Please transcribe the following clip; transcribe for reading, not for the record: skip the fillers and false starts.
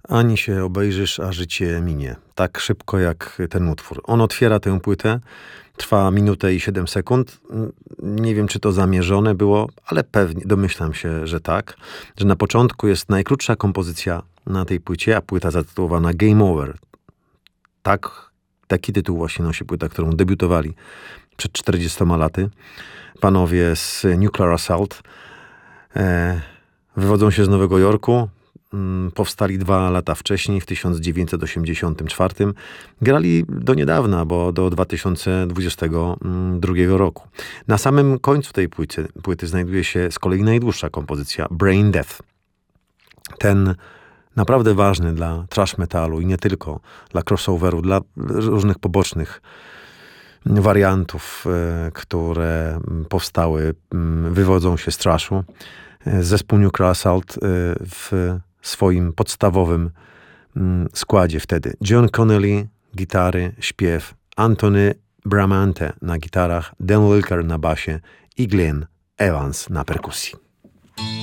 Ani się obejrzysz, a życie minie. Tak szybko jak ten utwór. On otwiera tę płytę, trwa minutę i 7 sekund. Nie wiem, czy to zamierzone było, ale pewnie, domyślam się, że tak. Że na początku jest najkrótsza kompozycja na tej płycie, a płyta zatytułowana Game Over. Taki tytuł właśnie nosi płyta, którą debiutowali przed 40 laty. Panowie z Nuclear Assault wywodzą się z Nowego Jorku. Powstali 2 lata wcześniej, w 1984. Grali do niedawna, bo do 2022 roku. Na samym końcu tej płyty znajduje się z kolei najdłuższa kompozycja Brain Death. Ten naprawdę ważny dla thrash metalu i nie tylko, dla crossoveru, dla różnych pobocznych wariantów, które powstały, wywodzą się z thrashu. Zespół Nuclear Assault w swoim podstawowym składzie wtedy. John Connelly, gitary, śpiew, Anthony Bramante na gitarach, Dan Wilker na basie i Glenn Evans na perkusji.